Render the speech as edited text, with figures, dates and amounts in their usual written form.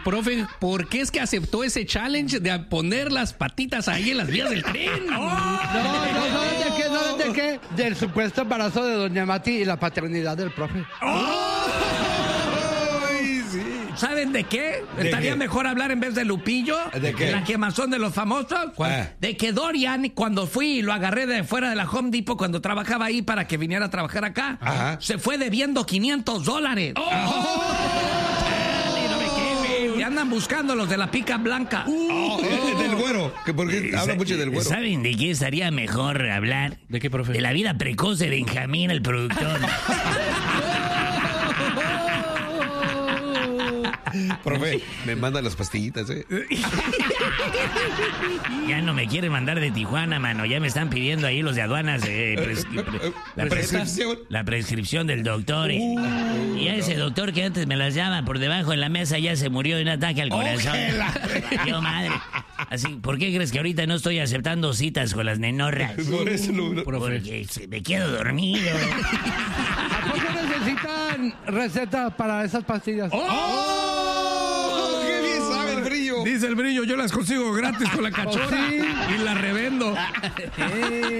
Profe, ¿por qué es que aceptó ese challenge de poner las patitas ahí en las vías del tren? No, ¿saben de qué? Del supuesto embarazo de doña Mati y la paternidad del profe. ¿Saben de qué? Estaría mejor hablar en vez de Lupillo. ¿De qué? La quemazón de los famosos. De que Dorian, cuando fui y lo agarré de fuera de la Home Depot cuando trabajaba ahí para que viniera a trabajar acá, se fue debiendo $500. Y andan buscando los de la pica blanca. Del güero, que porque habla mucho del güero. ¿Saben de qué estaría mejor hablar? ¿De qué, profe? De la vida precoz de Benjamín, el productor. Profe, me manda las pastillitas, Ya no me quieren mandar de Tijuana, mano. Ya me están pidiendo ahí los de aduanas prescripción. la prescripción del doctor. Y ya ese doctor que antes me las llama por debajo en la mesa ya se murió de un ataque al corazón. Yo, madre. Así, ¿por qué crees que ahorita no estoy aceptando citas con las nenorras? Por eso Porque me quedo dormido. ¿A poco necesitan receta para esas pastillas? ¡Qué bien sabe el Brillo! Dice el Brillo, yo las consigo gratis con la cachorra y las revendo.